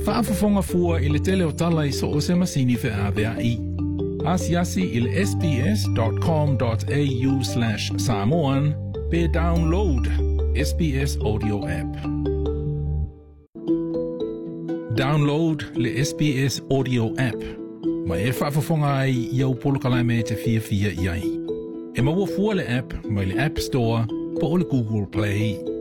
Whaafafonga fua i le tele o tala I so o se masini fe awea I. Asiasi I le sbs.com.au/Samoan pe download SBS audio app. Download le SBS audio app. Ma e whaafafonga ai I au polokalai me te fia iai. E maua fua le app mai le App Store po o le Google Play.